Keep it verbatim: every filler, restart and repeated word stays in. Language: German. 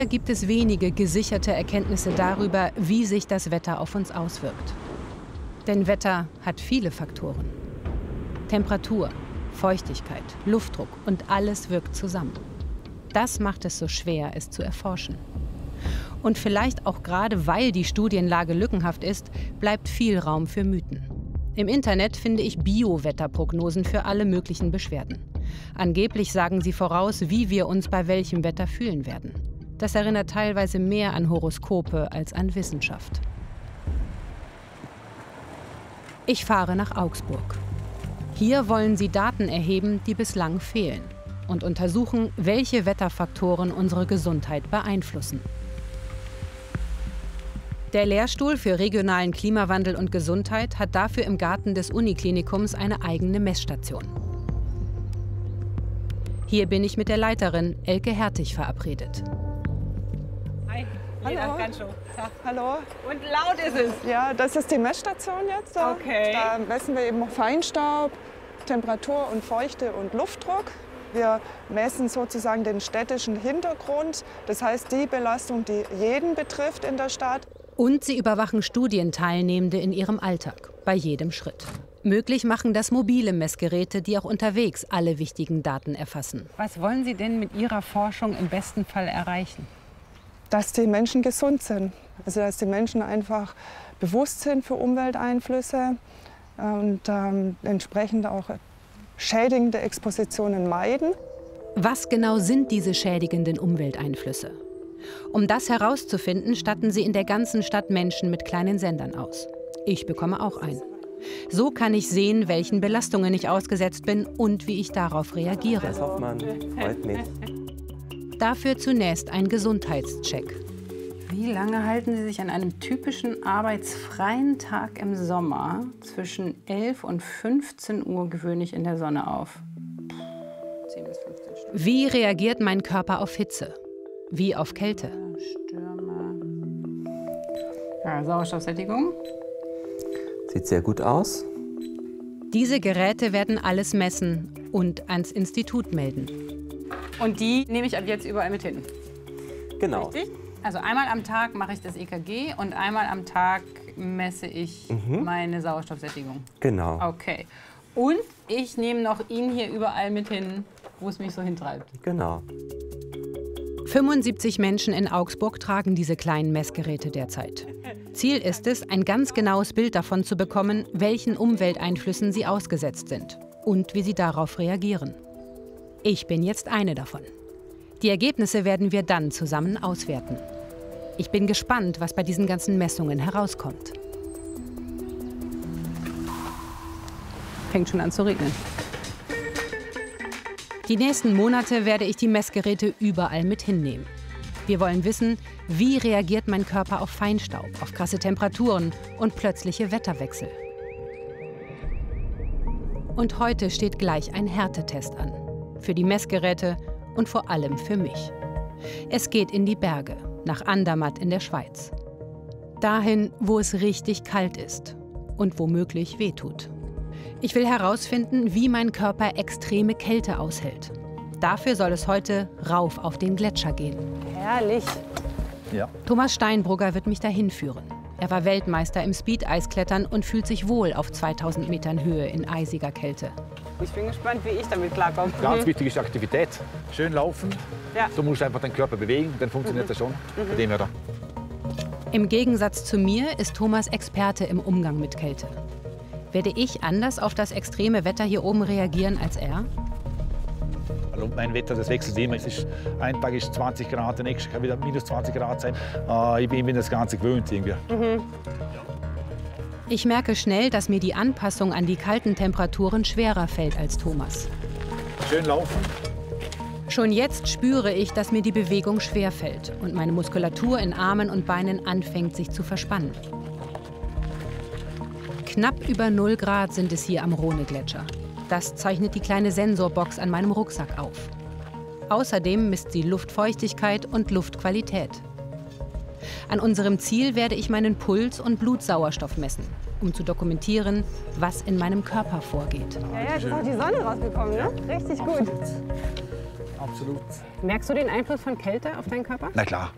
Gibt es wenige gesicherte Erkenntnisse darüber, wie sich das Wetter auf uns auswirkt. Denn Wetter hat viele Faktoren. Temperatur, Feuchtigkeit, Luftdruck und alles wirkt zusammen. Das macht es so schwer, es zu erforschen. Und vielleicht auch gerade, weil die Studienlage lückenhaft ist, bleibt viel Raum für Mythen. Im Internet finde ich Bio-Wetterprognosen für alle möglichen Beschwerden. Angeblich sagen sie voraus, wie wir uns bei welchem Wetter fühlen werden. Das erinnert teilweise mehr an Horoskope als an Wissenschaft. Ich fahre nach Augsburg. Hier wollen sie Daten erheben, die bislang fehlen, und untersuchen, welche Wetterfaktoren unsere Gesundheit beeinflussen. Der Lehrstuhl für regionalen Klimawandel und Gesundheit hat dafür im Garten des Uniklinikums eine eigene Messstation. Hier bin ich mit der Leiterin Elke Hertig verabredet. Hi. Hallo. Hallo. Und laut ist es. Ja, das ist die Messstation jetzt. Da. Okay. Da messen wir eben Feinstaub, Temperatur und Feuchte und Luftdruck. Wir messen sozusagen den städtischen Hintergrund, das heißt die Belastung, die jeden betrifft in der Stadt. Und sie überwachen Studienteilnehmende in ihrem Alltag, bei jedem Schritt. Möglich machen das mobile Messgeräte, die auch unterwegs alle wichtigen Daten erfassen. Was wollen Sie denn mit Ihrer Forschung im besten Fall erreichen? Dass die Menschen gesund sind, also dass die Menschen einfach bewusst sind für Umwelteinflüsse und ähm, entsprechend auch schädigende Expositionen meiden. Was genau sind diese schädigenden Umwelteinflüsse? Um das herauszufinden, statten sie in der ganzen Stadt Menschen mit kleinen Sendern aus. Ich bekomme auch einen. So kann ich sehen, welchen Belastungen ich ausgesetzt bin und wie ich darauf reagiere. Herr Hoffmann, freut mich. Dafür zunächst ein Gesundheitscheck. Wie lange halten Sie sich an einem typischen arbeitsfreien Tag im Sommer zwischen elf und fünfzehn Uhr gewöhnlich in der Sonne auf? zehn bis fünfzehn Stunden. Wie reagiert mein Körper auf Hitze? Wie auf Kälte? Stürme. Ja, Sauerstoffsättigung. Sieht sehr gut aus. Diese Geräte werden alles messen und ans Institut melden. Und die nehme ich ab jetzt überall mit hin. Genau. Richtig? Also einmal am Tag mache ich das E K G und einmal am Tag messe ich Mhm. meine Sauerstoffsättigung. Genau. Okay. Und ich nehme noch ihn hier überall mit hin, wo es mich so hintreibt. Genau. fünfundsiebzig Menschen in Augsburg tragen diese kleinen Messgeräte derzeit. Ziel ist es, ein ganz genaues Bild davon zu bekommen, welchen Umwelteinflüssen sie ausgesetzt sind und wie sie darauf reagieren. Ich bin jetzt eine davon. Die Ergebnisse werden wir dann zusammen auswerten. Ich bin gespannt, was bei diesen ganzen Messungen herauskommt. Fängt schon an zu regnen. Die nächsten Monate werde ich die Messgeräte überall mit hinnehmen. Wir wollen wissen, wie reagiert mein Körper auf Feinstaub, auf krasse Temperaturen und plötzliche Wetterwechsel. Und heute steht gleich ein Härtetest an. Für die Messgeräte und vor allem für mich. Es geht in die Berge, nach Andermatt in der Schweiz. Dahin, wo es richtig kalt ist und womöglich wehtut. Ich will herausfinden, wie mein Körper extreme Kälte aushält. Dafür soll es heute rauf auf den Gletscher gehen. Herrlich. Ja. Thomas Steinbrugger wird mich dahin führen. Er war Weltmeister im Speed-Eisklettern und fühlt sich wohl auf zweitausend Metern Höhe in eisiger Kälte. Ich bin gespannt, wie ich damit klarkomme. Ganz wichtig ist Aktivität. Schön laufen. Ja. Du musst einfach deinen Körper bewegen, dann funktioniert das schon. Von dem her da. Im Gegensatz zu mir ist Thomas Experte im Umgang mit Kälte. Werde ich anders auf das extreme Wetter hier oben reagieren als er? Also mein Wetter, das wechselt immer. Es ist, ein Tag ist zwanzig Grad, der nächste kann wieder minus zwanzig Grad sein. Äh, ich bin mir das Ganze gewöhnt irgendwie. Mhm. Ich merke schnell, dass mir die Anpassung an die kalten Temperaturen schwerer fällt als Thomas. Schön laufen. Schon jetzt spüre ich, dass mir die Bewegung schwerfällt und meine Muskulatur in Armen und Beinen anfängt, sich zu verspannen. Knapp über null Grad sind es hier am Rhone-Gletscher. Das zeichnet die kleine Sensorbox an meinem Rucksack auf. Außerdem misst sie Luftfeuchtigkeit und Luftqualität. An unserem Ziel werde ich meinen Puls und Blutsauerstoff messen, um zu dokumentieren, was in meinem Körper vorgeht. Ja, ja, jetzt ist auch die Sonne rausgekommen, ne? Richtig gut. Absolut. Merkst du den Einfluss von Kälte auf deinen Körper? Na klar.